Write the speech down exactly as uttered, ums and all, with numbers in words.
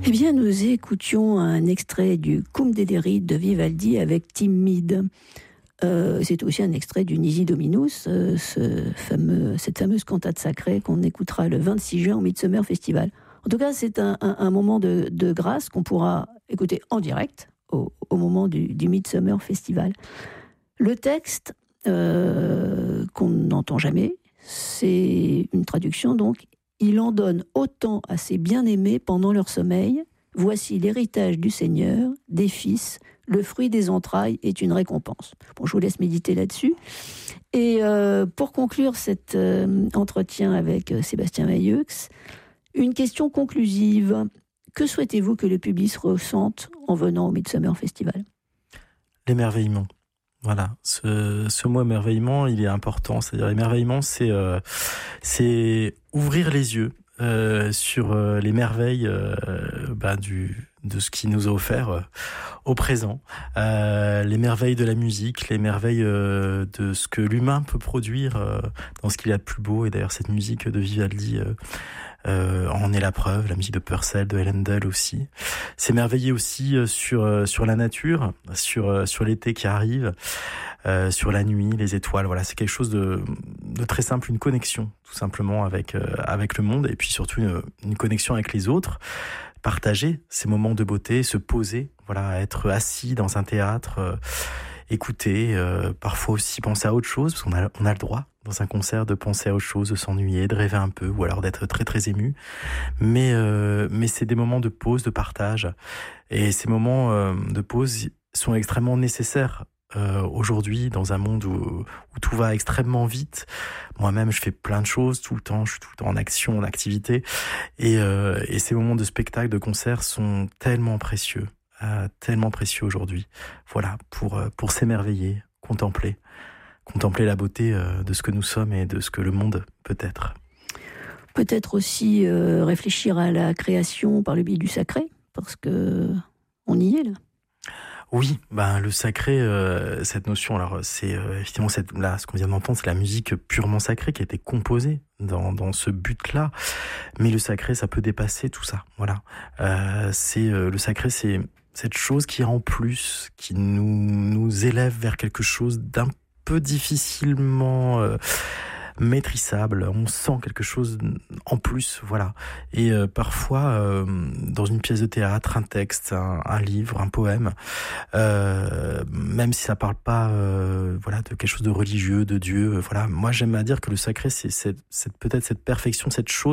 Eh bien, nous écoutions un extrait du Cum Dederit de Vivaldi avec Tim Mead. Euh, c'est aussi un extrait du Nisi Dominus, euh, ce fameux, cette fameuse cantate sacrée qu'on écoutera le vingt-six juin au Midsummer Festival. En tout cas, c'est un, un, un moment de, de grâce qu'on pourra écouter en direct au, au moment du, du Midsummer Festival. Le texte euh, qu'on n'entend jamais, c'est une traduction donc. Il en donne autant à ses bien-aimés pendant leur sommeil. Voici l'héritage du Seigneur, des fils, le fruit des entrailles est une récompense. Bon, je vous laisse méditer là-dessus. Et euh, pour conclure cet euh, entretien avec euh, Sébastien Mailleux, une question conclusive. Que souhaitez-vous que le public ressente en venant au Midsummer Festival ? L'émerveillement. Voilà, ce, ce mot émerveillement, il est important. C'est-à-dire l'émerveillement, c'est, euh, c'est ouvrir les yeux euh, sur euh, les merveilles euh, bah, du, de ce qui nous a offert euh, au présent. Euh, les merveilles de la musique, les merveilles euh, de ce que l'humain peut produire euh, dans ce qu'il y a de plus beau. Et d'ailleurs, cette musique de Vivaldi euh, euh, en est la preuve, la musique de Purcell, de Handel aussi. S'émerveiller aussi euh, sur euh, sur la nature, sur euh, sur l'été qui arrive, euh, sur la nuit, les étoiles. Voilà, c'est quelque chose de de très simple, une connexion tout simplement avec euh, avec le monde et puis surtout une, une connexion avec les autres. Partager ces moments de beauté, se poser, voilà, être assis dans un théâtre, euh, écouter, euh, parfois aussi penser à autre chose, parce qu'on a, on a le droit dans un concert de penser à autre chose, de s'ennuyer, de rêver un peu, ou alors d'être très très ému. Mais euh, mais c'est des moments de pause, de partage, et ces moments euh, de pause sont extrêmement nécessaires. Euh, aujourd'hui, dans un monde où, où tout va extrêmement vite, moi-même je fais plein de choses tout le temps, je suis tout le temps en action, en activité, et, euh, et ces moments de spectacle, de concert sont tellement précieux, euh, tellement précieux aujourd'hui. Voilà, pour pour s'émerveiller, contempler, contempler la beauté euh, de ce que nous sommes et de ce que le monde peut être. Peut-être aussi euh, réfléchir à la création par le biais du sacré, parce que on y est là. Oui, ben le sacré, euh, cette notion, alors c'est euh, effectivement cette, là, ce qu'on vient d'entendre, c'est la musique purement sacrée qui a été composée dans dans ce but-là. Mais le sacré, ça peut dépasser tout ça. Voilà, euh, c'est euh, le sacré, c'est cette chose qui est en plus, qui nous nous élève vers quelque chose d'un peu difficilement euh, maîtrisable. On sent quelque chose en plus, voilà. Et euh, parfois, euh, dans une pièce de théâtre, un texte, un, un livre, un poème, euh, même si ça parle pas, euh, voilà, de quelque chose de religieux, de Dieu, euh, voilà. Moi, j'aime à dire que le sacré, c'est, c'est, c'est peut-être cette perfection, cette chose